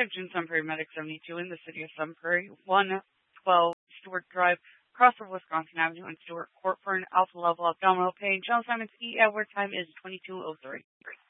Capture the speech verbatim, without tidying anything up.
Attention Sun Prairie Medic seventy-two in the city of Sun Prairie, one twelve Stewart Drive, Crossroad, Wisconsin Avenue, and Stewart Court for an alpha level abdominal pain. John Simons E. Edward time is twenty-two oh three.